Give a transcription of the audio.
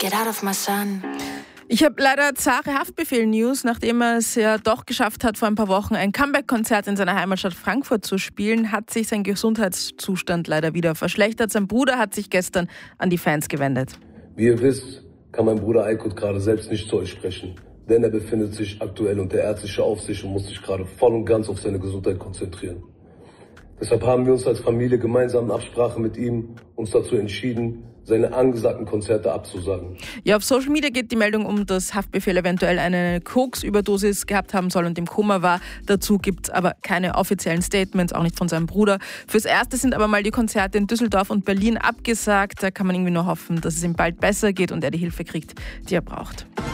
Get out of my sun. Ich habe leider zahre Haftbefehl-News, nachdem er es ja doch geschafft hat, vor ein paar Wochen ein Comeback-Konzert in seiner Heimatstadt Frankfurt zu spielen, hat sich sein Gesundheitszustand leider wieder verschlechtert. Sein Bruder hat sich gestern an die Fans gewendet. Wie ihr wisst, kann mein Bruder Aykut gerade selbst nicht zu euch sprechen, denn er befindet sich aktuell unter ärztlicher Aufsicht und muss sich gerade voll und ganz auf seine Gesundheit konzentrieren. Deshalb haben wir uns als Familie gemeinsam in Absprache mit ihm uns dazu entschieden, seine angesagten Konzerte abzusagen. Ja, auf Social Media geht die Meldung um, dass Haftbefehl eventuell eine Koks-Überdosis gehabt haben soll und im Koma war. Dazu gibt es aber keine offiziellen Statements, auch nicht von seinem Bruder. Fürs Erste sind aber mal die Konzerte in Düsseldorf und Berlin abgesagt. Da kann man irgendwie nur hoffen, dass es ihm bald besser geht und er die Hilfe kriegt, die er braucht.